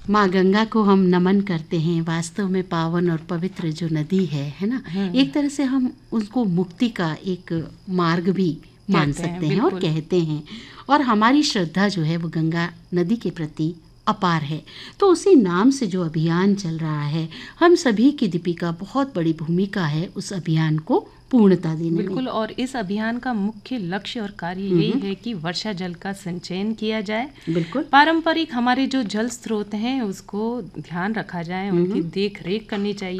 माँ गंगा को हम नमन करते हैं, वास्तव में पावन और पवित्र जो नदी है ना, एक तरह से हम उसको मुक्ति का एक मार्ग भी मान सकते हैं और कहते हैं। और हमारी श्रद्धा जो है वो गंगा नदी के प्रति अपार है। तो उसी नाम से जो अभियान चल रहा है, हम सभी की दीपिका बहुत बड़ी भूमिका है उस अभियान को पूर्णता देने बिल्कुल। और इस अभियान का मुख्य लक्ष्य और कार्य यही है कि वर्षा जल का संचयन किया जाए। बिल्कुल। पारंपरिक हमारे जो जल स्रोत हैं उसको ध्यान रखा जाए, उनकी देख रेख करनी चाहिए।